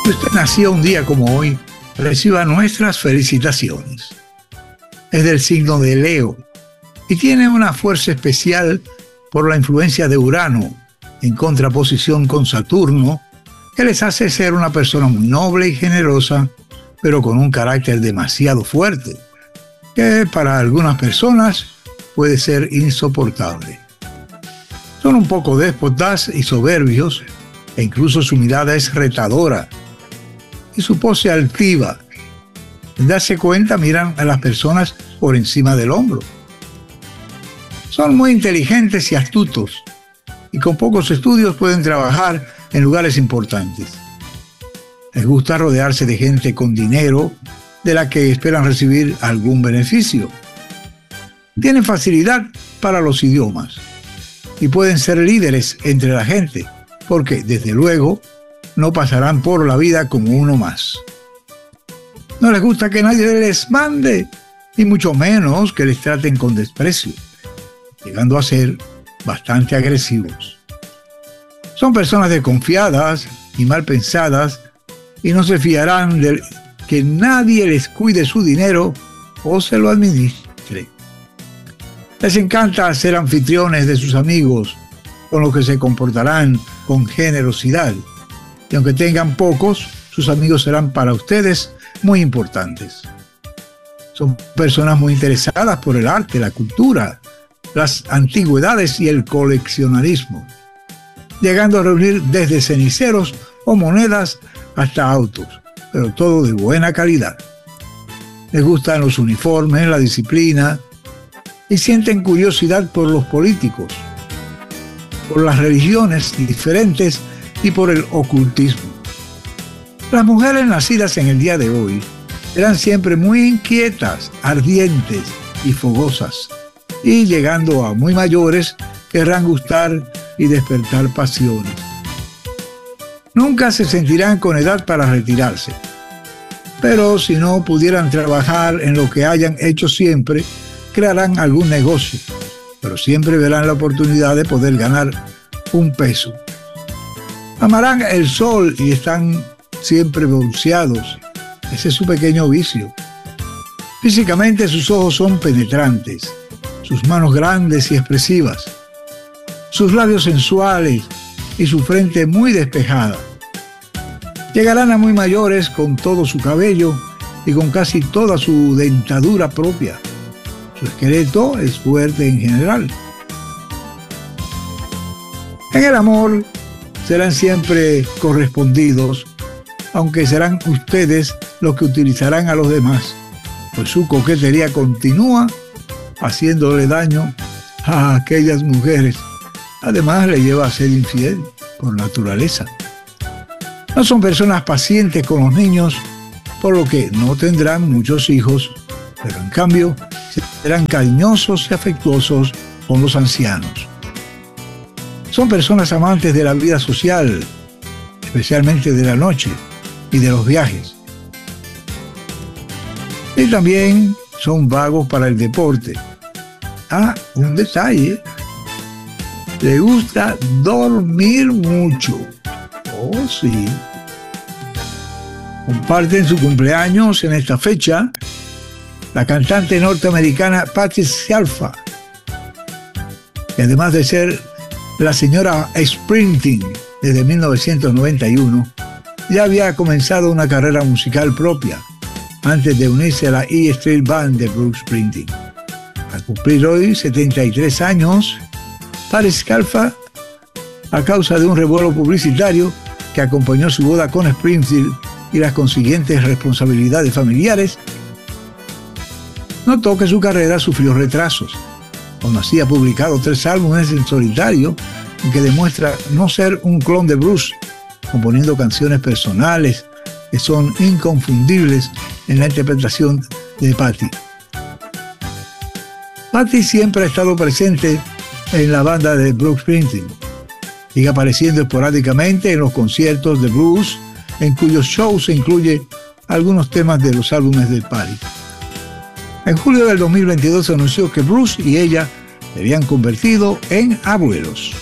Si usted nació un día como hoy, reciba nuestras felicitaciones. Es del signo de Leo y tiene una fuerza especial por la influencia de Urano en contraposición con Saturno, que les hace ser una persona muy noble y generosa, pero con un carácter demasiado fuerte, que para algunas personas puede ser insoportable. Son un poco déspotas y soberbios, e incluso su mirada es retadora y su pose altiva. Sin darse cuenta, miran a las personas por encima del hombro. Son muy inteligentes y astutos, y con pocos estudios pueden trabajar en lugares importantes. Les gusta rodearse de gente con dinero, de la que esperan recibir algún beneficio. Tienen facilidad para los idiomas y pueden ser líderes entre la gente, porque desde luego no pasarán por la vida como uno más. No les gusta que nadie les mande, y mucho menos que les traten con desprecio, llegando a ser bastante agresivos. Son personas desconfiadas y mal pensadas y no se fiarán de que nadie les cuide su dinero o se lo administre. Les encanta ser anfitriones de sus amigos, con los que se comportarán con generosidad. Y aunque tengan pocos, sus amigos serán para ustedes muy importantes. Son personas muy interesadas por el arte, la cultura, las antigüedades y el coleccionarismo, llegando a reunir desde ceniceros o monedas hasta autos, pero todo de buena calidad. Les gustan los uniformes, la disciplina, y sienten curiosidad por los políticos, por las religiones diferentes y por el ocultismo. Las mujeres nacidas en el día de hoy serán siempre muy inquietas, ardientes y fogosas, y llegando a muy mayores querrán gustar y despertar pasiones. Nunca se sentirán con edad para retirarse, pero si no pudieran trabajar en lo que hayan hecho siempre, crearán algún negocio, pero siempre verán la oportunidad de poder ganar un peso. Amarán el sol y están siempre bronceados. Ese es su pequeño vicio. Físicamente sus ojos son penetrantes, sus manos grandes y expresivas, sus labios sensuales y su frente muy despejada. Llegarán a muy mayores con todo su cabello y con casi toda su dentadura propia. Su esqueleto es fuerte en general. En el amor serán siempre correspondidos, aunque serán ustedes los que utilizarán a los demás, pues su coquetería continúa haciéndole daño a aquellas mujeres. Además, le lleva a ser infiel por naturaleza. No son personas pacientes con los niños, por lo que no tendrán muchos hijos, pero en cambio serán cariñosos y afectuosos con los ancianos. Son personas amantes de la vida social, especialmente de la noche y de los viajes. Y también son vagos para el deporte. Ah, un detalle. Le gusta dormir mucho. Oh, sí. Comparten su cumpleaños en esta fecha la cantante norteamericana Patti Scialfa, que además de ser la señora Springsteen desde 1991, ya había comenzado una carrera musical propia antes de unirse a la E Street Band de Bruce Springsteen. Al cumplir hoy 73 años, Patti Scialfa, a causa de un revuelo publicitario que acompañó su boda con Springsteen y las consiguientes responsabilidades familiares, notó que su carrera sufrió retrasos. Aún así ha publicado 3 álbumes en solitario en que demuestra no ser un clon de Bruce, componiendo canciones personales que son inconfundibles en la interpretación de Patti. Patti siempre ha estado presente en la banda de Bruce Springsteen. Sigue apareciendo esporádicamente en los conciertos de Bruce, en cuyos shows se incluye algunos temas de los álbumes de Patti. En julio del 2022 se anunció que Bruce y ella se habían convertido en abuelos.